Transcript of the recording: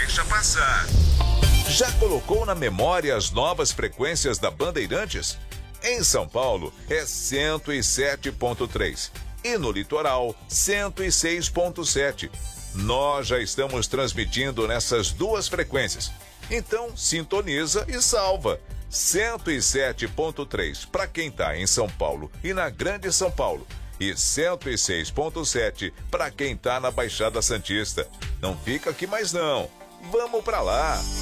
deixa passar. Já colocou na memória as novas frequências da Bandeirantes? Em São Paulo é 107.3 e no litoral 106.7. Nós já estamos transmitindo nessas duas frequências. Então sintoniza e salva. 107.3 para quem está em São Paulo e na Grande São Paulo. E 106.7 para quem está na Baixada Santista. Não fica aqui mais não. Vamos para lá.